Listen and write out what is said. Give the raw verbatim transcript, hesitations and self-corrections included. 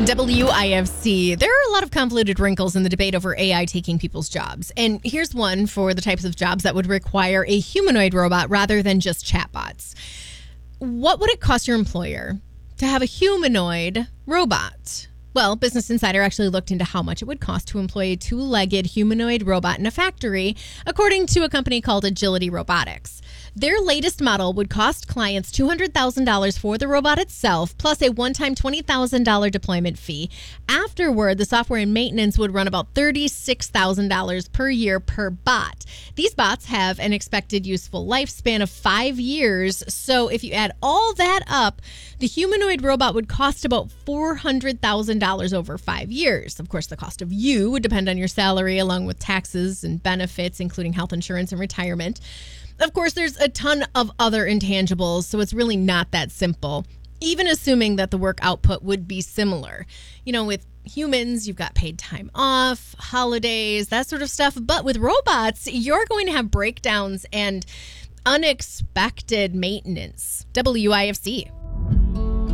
W I F C. There are a lot of convoluted wrinkles in the debate over A I taking people's jobs. And here's one for the types of jobs that would require a humanoid robot rather than just chatbots. What would it cost your employer to have a humanoid robot? Well, Business Insider actually looked into how much it would cost to employ a two-legged humanoid robot in a factory, according to a company called Agility Robotics. Their latest model would cost clients two hundred thousand dollars for the robot itself, plus a one-time twenty thousand dollars deployment fee. Afterward, the software and maintenance would run about thirty-six thousand dollars per year per bot. These bots have an expected useful lifespan of five years, so if you add all that up, the humanoid robot would cost about four hundred thousand dollars over five years. Of course, the cost of you would depend on your salary, along with taxes and benefits, including health insurance and retirement. Of course, there's a ton of other intangibles, so it's really not that simple, even assuming that the work output would be similar. You know, with humans, you've got paid time off, holidays, that sort of stuff. But with robots, you're going to have breakdowns and unexpected maintenance. W I F C.